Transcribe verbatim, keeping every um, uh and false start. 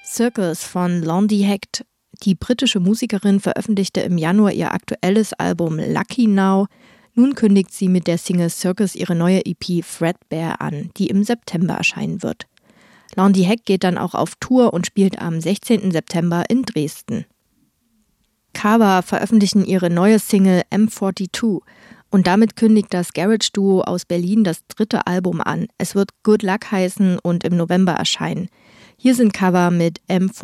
Circles von Laundie Hecht. Die britische Musikerin veröffentlichte im Januar ihr aktuelles Album Lucky Now. Nun kündigt sie mit der Single Circus ihre neue E P Threadbare an, die im September erscheinen wird. Laundie Hecht geht dann auch auf Tour und spielt am sechzehnten September in Dresden. Kava veröffentlichen ihre neue Single M zweiundvierzig und damit kündigt das Garage-Duo aus Berlin das dritte Album an. Es wird Good Luck heißen und im November erscheinen. Hier sind Kava mit M